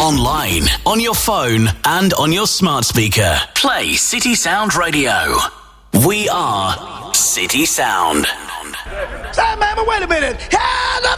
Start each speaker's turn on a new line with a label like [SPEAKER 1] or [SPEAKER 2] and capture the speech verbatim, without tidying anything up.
[SPEAKER 1] online, on your phone, and on your smart speaker. Play City Sound Radio. We are City Sound.
[SPEAKER 2] Hey, man, but wait a minute. Hell,